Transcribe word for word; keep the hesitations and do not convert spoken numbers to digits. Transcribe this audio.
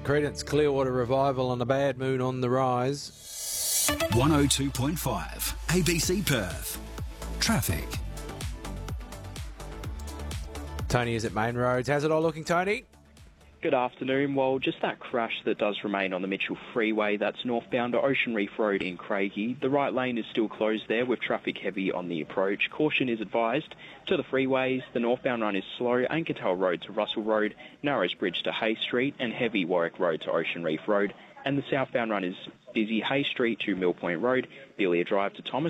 Credence Clearwater Revival on a bad moon on the rise. one oh two point five A B C Perth. Traffic. Tony is at Main Roads. How's it all looking, Tony? Good afternoon. Well, just that crash that does remain on the Mitchell Freeway, that's northbound to Ocean Reef Road in Craigie. The right lane is still closed there with traffic heavy on the approach. Caution is advised to the freeways. The northbound run is slow. Ankertel Road to Russell Road, Narrows Bridge to Hay Street and heavy Warwick Road to Ocean Reef Road. And the southbound run is busy Hay Street to Mill Point Road, Belia Drive to Thomas